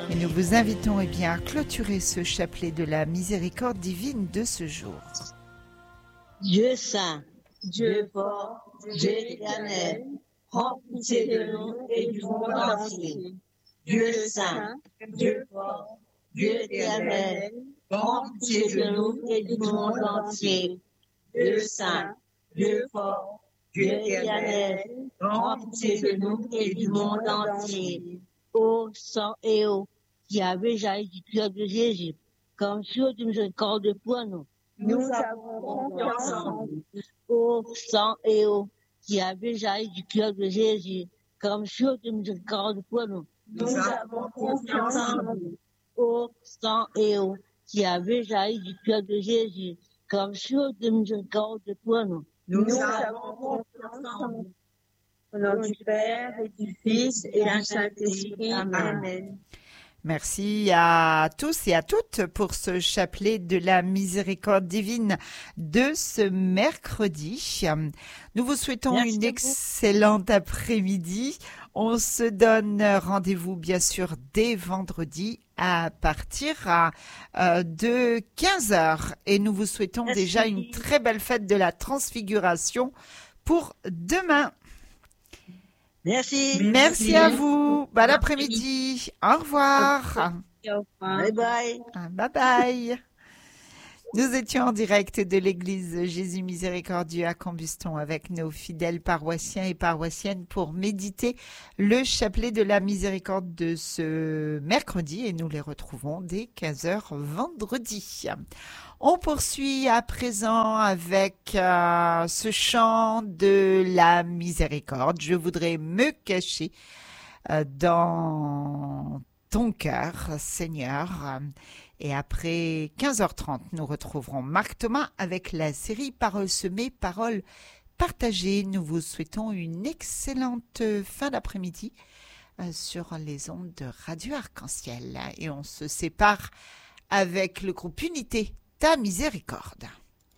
Et nous vous invitons à clôturer ce chapelet de la miséricorde divine de ce jour. Dieu saint, Dieu fort, Dieu éternel, prends pitié de nous et du monde entier. Dieu saint, Dieu fort, Dieu éternel, prends pitié de nous et du monde entier. Dieu saint, Dieu fort, Dieu éternel, prends pitié de nous et du monde entier. Ô sang et eau qui avait jailli du cœur de Jésus, comme sur de miséricorde pour nous. Nous avons confiance en vous. Ô sang et eau qui avait jailli du cœur de Jésus, comme sur de miséricorde pour nous. Nous avons confiance en vous. Ô sang et eau qui avait jailli du cœur de Jésus, comme sur de miséricorde pour nous. Nous avons confiance en vous. Au nom du Père et du Fils et du Saint-Esprit. Amen. Merci à tous et à toutes pour ce chapelet de la miséricorde divine de ce mercredi. Nous vous souhaitons une excellente après-midi. On se donne rendez-vous bien sûr dès vendredi à partir de 15h. Et nous vous souhaitons déjà une très belle fête de la Transfiguration pour demain. Merci. Merci à vous. Bon après-midi. Au revoir. Bye bye. Bye bye. Nous étions en direct de l'église Jésus Miséricordieux à Combuston avec nos fidèles paroissiens et paroissiennes pour méditer le chapelet de la miséricorde de ce mercredi et nous les retrouvons dès 15h vendredi. On poursuit à présent avec ce chant de la miséricorde. Je voudrais me cacher dans ton cœur, Seigneur. Et après 15h30, nous retrouverons Marc Thomas avec la série Paroles semées, paroles partagées. Nous vous souhaitons une excellente fin d'après-midi sur les ondes de Radio Arc-en-Ciel. Et on se sépare avec le groupe Unité, ta miséricorde.